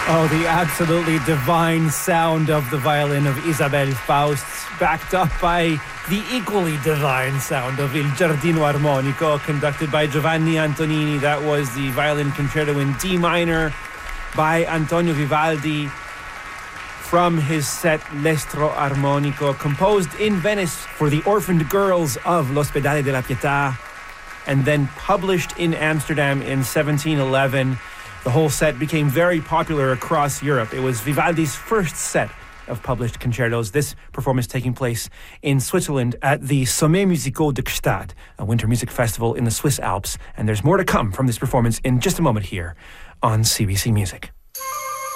Oh, the absolutely divine sound of the violin of Isabel Faust, backed up by the equally divine sound of Il Giardino Armonico, conducted by Giovanni Antonini. That was the violin concerto in D minor by Antonio Vivaldi from his set L'Estro Armonico, composed in Venice for the orphaned girls of L'Ospedale della Pietà, and then published in Amsterdam in 1711. The whole set became very popular across Europe. It was Vivaldi's first set of published concertos. This performance taking place in Switzerland at the Sommet Musicaux de Gstaad, a winter music festival in the Swiss Alps. And there's more to come from this performance in just a moment here on CBC Music.